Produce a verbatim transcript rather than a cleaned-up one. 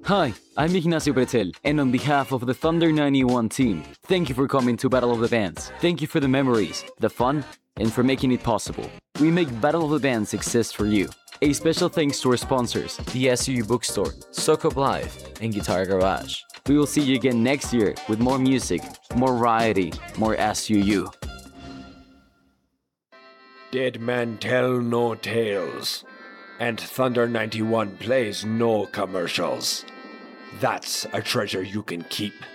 Hi, I'm Ignacio Pretel, and on behalf of the Thunder ninety-one team, thank you for coming to Battle of the Bands. Thank you for the memories, the fun, and for making it possible. We make Battle of the Bands exist for you. A special thanks to our sponsors, the S U U Bookstore, Socop Live, and Guitar Garage. We will see you again next year with more music, more variety, more S U U. Dead men tell no tales, and Thunder ninety-one plays no commercials. That's a treasure you can keep.